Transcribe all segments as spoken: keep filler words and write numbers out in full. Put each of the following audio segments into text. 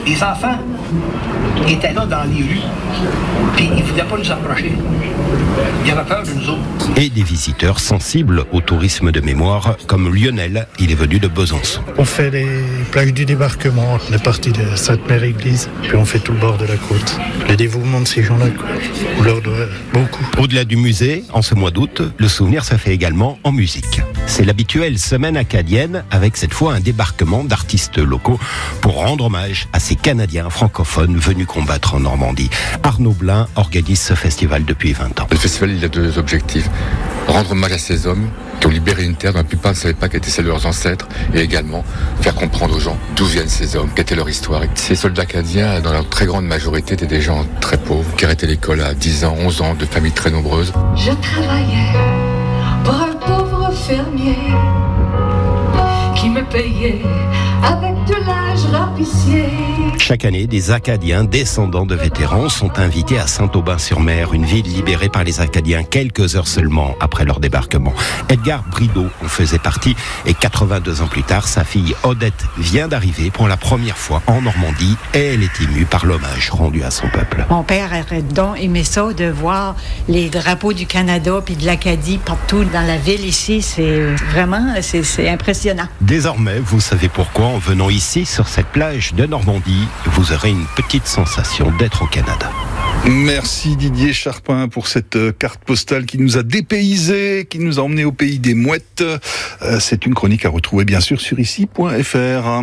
Les enfants étaient là dans les rues, puis ils ne voulaient pas nous approcher. Ils avaient peur de nous autres. Et des visiteurs sensibles au tourisme de mémoire, comme Lionel, il est venu de Besançon. On fait les plages du débarquement, on est parti de Sainte-Mère-Église, puis on fait tout le bord de la côte. Le dévouement de ces gens-là, quoi. On leur doit beaucoup. Au-delà du musée, en ce mois d'août, le souvenir se fait également en musique. C'est l'habituelle semaine acadienne, avec cette fois un débarquement d'artistes locaux pour rendre hommage à ces Canadiens francophones venus combattre en Normandie. Arnaud Blin organise ce festival depuis vingt ans. Le festival, il a deux objectifs. Rendre hommage à ces hommes qui ont libéré une terre dont la plupart ne savaient pas qu'elle était celle de leurs ancêtres, et également faire comprendre aux gens d'où viennent ces hommes, quelle était leur histoire. Et ces soldats acadiens, dans leur très grande majorité, étaient des gens très pauvres, qui arrêtaient l'école à dix ans, onze ans, de familles très nombreuses. Je travaillais pour un pauvre fermier qui me payait avec de l'âge rapissier. Chaque année, des Acadiens descendants de vétérans sont invités à Saint-Aubin-sur-Mer, une ville libérée par les Acadiens quelques heures seulement après leur débarquement. Edgar Brideau en faisait partie et quatre-vingt-deux ans plus tard, sa fille Odette vient d'arriver pour la première fois en Normandie et elle est émue par l'hommage rendu à son peuple. Mon père aurait donc aimé ça de voir les drapeaux du Canada puis de l'Acadie partout dans la ville ici. C'est vraiment, c'est, c'est impressionnant. Désormais, vous savez pourquoi en venant ici sur cette plage de Normandie, vous aurez une petite sensation d'être au Canada. Merci Didier Charpin pour cette carte postale qui nous a dépaysés, qui nous a emmenés au pays des mouettes. C'est une chronique à retrouver bien sûr sur ici point f r.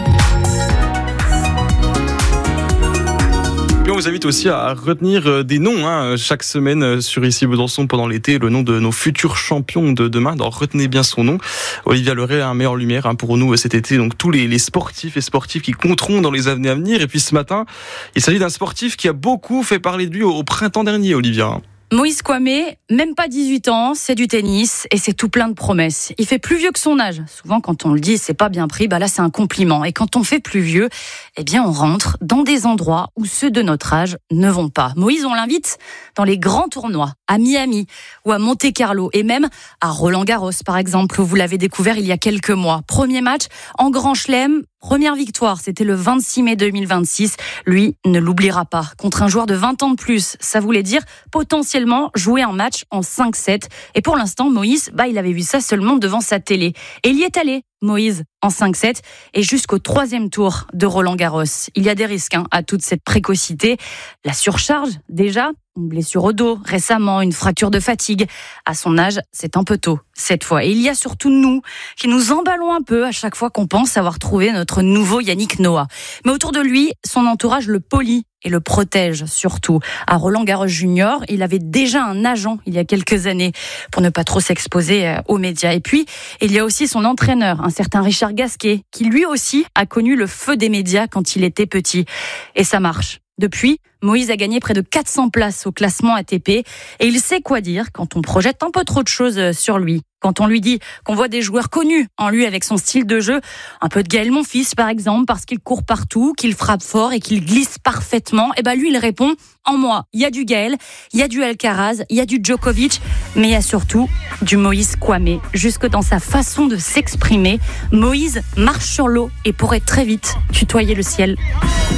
On vous invite aussi à retenir des noms hein, chaque semaine sur Ici Besançon pendant l'été, le nom de nos futurs champions de demain. Donc retenez bien son nom. Olivia Leray a un met en lumière hein, pour nous cet été, donc tous les, les sportifs et sportifs qui compteront dans les années à venir. Et puis ce matin, il s'agit d'un sportif qui a beaucoup fait parler de lui au, au printemps dernier, Olivia. Moïse Kouamé, même pas dix-huit ans, c'est du tennis et c'est tout plein de promesses. Il fait plus vieux que son âge. Souvent, quand on le dit, c'est pas bien pris, bah là, c'est un compliment. Et quand on fait plus vieux, eh bien, on rentre dans des endroits où ceux de notre âge ne vont pas. Moïse, on l'invite dans les grands tournois, à Miami ou à Monte-Carlo et même à Roland-Garros, par exemple, où vous l'avez découvert il y a quelques mois. Premier match en Grand Chelem. Première victoire, c'était le vingt-six mai deux mille vingt-six. Lui ne l'oubliera pas. Contre un joueur de vingt ans de plus, ça voulait dire potentiellement jouer un match en cinq sept. Et pour l'instant, Moïse, bah, il avait vu ça seulement devant sa télé. Et il y est allé, Moïse, en cinq sept et jusqu'au troisième tour de Roland-Garros. Il y a des risques hein, à toute cette précocité. La surcharge, déjà, une blessure au dos, récemment, une fracture de fatigue. À son âge, c'est un peu tôt, cette fois. Et il y a surtout nous, qui nous emballons un peu à chaque fois qu'on pense avoir trouvé notre nouveau Yannick Noah. Mais autour de lui, son entourage le polie et le protège surtout. À Roland-Garros Junior, il avait déjà un agent il y a quelques années pour ne pas trop s'exposer aux médias. Et puis, il y a aussi son entraîneur, un certain Richard Gasquet, qui lui aussi a connu le feu des médias quand il était petit. Et ça marche. Depuis, Moïse a gagné près de quatre cents places au classement A T P et il sait quoi dire quand on projette un peu trop de choses sur lui. Quand on lui dit qu'on voit des joueurs connus en lui avec son style de jeu, un peu de Gaël Monfils par exemple, parce qu'il court partout, qu'il frappe fort et qu'il glisse parfaitement, et ben lui il répond « En moi, il y a du Gaël, il y a du Alcaraz, il y a du Djokovic, mais il y a surtout du Moïse Kouamé. » Jusque dans sa façon de s'exprimer, Moïse marche sur l'eau et pourrait très vite tutoyer le ciel.